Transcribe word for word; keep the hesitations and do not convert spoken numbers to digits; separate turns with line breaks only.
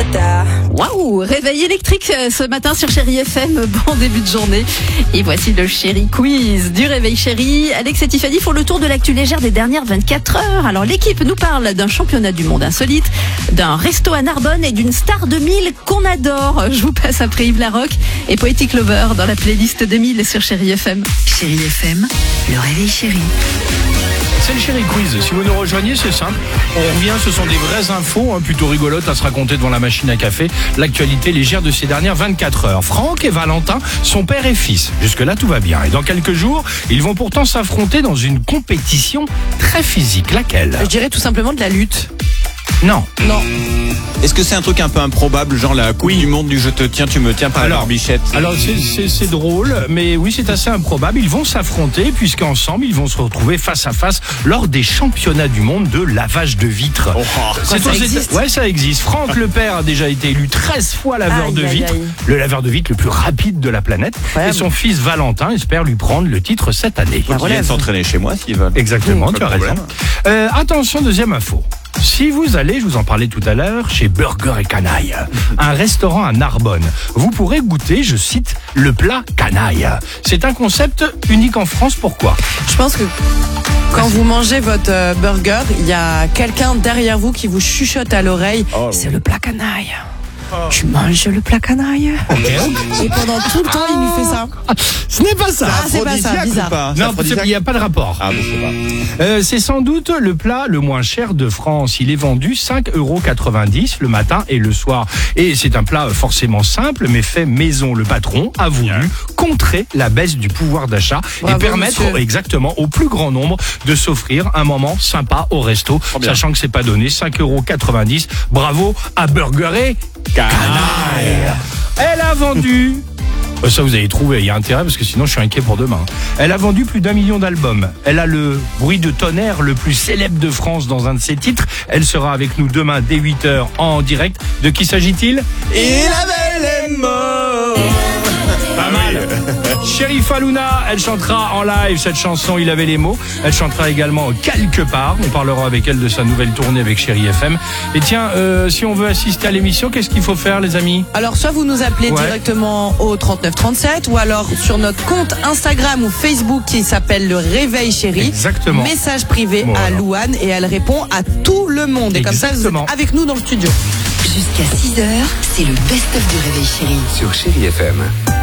matin.
Waouh, réveil électrique ce matin sur Chéri F M. Bon début de journée. Et voici le Chéri Quiz du Réveil Chéri. Alex et Tiffany font le tour de l'actu légère des dernières vingt-quatre heures. Alors l'équipe nous parle d'un championnat du monde insolite, d'un resto à Narbonne et d'une star deux mille qu'on adore. Je vous passe après Yves Larocque et Poetic Lover dans la playlist deux mille sur Chéri F M.
Chéri F M, le Réveil Chéri.
C'est le Chéri Quiz. Si vous nous rejoignez, c'est simple. On revient, ce sont des vraies infos, hein, plutôt rigolotes à se raconter devant la machine à café. L'actualité légère de ces dernières vingt-quatre heures. Franck et Valentin sont père et fils. Jusque-là, tout va bien. Et dans quelques jours, ils vont pourtant s'affronter dans une compétition très physique. Laquelle ?
Je dirais tout simplement de la lutte.
Non.
Non.
Est-ce que c'est un truc un peu improbable, genre la coupe du monde du je te tiens, tu me tiens par la barbichette ?
Alors c'est, c'est, c'est drôle, mais oui, c'est assez improbable. Ils vont s'affronter puisqu'ensemble, ils vont se retrouver face à face lors des championnats du monde de lavage de vitres.
Oh,
c'est
ça
aux
existe
États- Ouais, ça existe. Franck le père a déjà été élu treize fois laveur
Aïe,
de
aïe,
vitres,
aïe.
le laveur de vitres le plus rapide de la planète.
Incroyable.
Et son fils Valentin espère lui prendre le titre cette année.
Faut qu'ils viennent s'entraîner chez moi s'ils veulent.
Exactement,
Pas
tu as
de
raison.
problème.
Euh, attention, deuxième info. Si vous allez, je vous en parlais tout à l'heure, chez Burger et Canaille, un restaurant à Narbonne, vous pourrez goûter, je cite, le plat canaille. C'est un concept unique en France, pourquoi ?
Je pense que quand vous mangez votre euh, burger, il y a quelqu'un derrière vous qui vous chuchote à l'oreille.
Oh.
C'est le plat canaille. Tu manges le plat canaille. Et pendant tout le temps, il lui fait ça.
Ce n'est pas ça.
Ah, c'est pas ça,
Aphrodisiaque ou
bizarre.
pas C'est
Non,
aphrodisiaque
il n'y a pas de rapport.
Ah, mais c'est pas.
Euh, c'est sans doute le plat le moins cher de France. Il est vendu cinq euros quatre-vingt-dix le matin et le soir. Et c'est un plat forcément simple, mais fait maison. Le patron a voulu contrer la baisse du pouvoir d'achat
Bravo,
et permettre
monsieur.
exactement au plus grand nombre de s'offrir un moment sympa au resto,
bien.
sachant que c'est pas donné. cinq euros quatre-vingt-dix. Bravo à Burger et Canaille. Elle a vendu... Euh, Ça vous avez trouvé, il y a intérêt parce que sinon je suis inquiet pour demain. Elle a vendu plus d'un million d'albums. Elle a le bruit de tonnerre le plus célèbre de France dans un de ses titres. Elle sera avec nous demain dès huit heures en direct. De qui s'agit-il ?
Et la belle est morte.
Pas mal. Sheriff Aluna, elle chantera en live cette chanson Il avait les mots. Elle chantera également Quelque part. On parlera avec elle de sa nouvelle tournée avec Chéri F M. Et tiens, euh, si on veut assister à l'émission, qu'est-ce qu'il faut faire les amis ?
Alors, soit vous nous appelez
Ouais.
directement au trente-neuf trente-sept, ou alors sur notre compte Instagram ou Facebook qui s'appelle Le Réveil Chéri.
Exactement.
Message privé
Voilà.
à Louane et elle répond à tout le monde. Et comme ça, vous
Exactement.
êtes avec nous dans le studio.
Jusqu'à six heures, c'est le best-of du Réveil Chéri.
Sur Chéri F M.